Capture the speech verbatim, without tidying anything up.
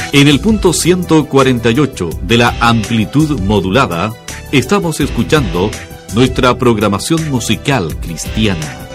En el punto ciento cuarenta y ocho de la amplitud modulada, estamos escuchando nuestra programación musical cristiana.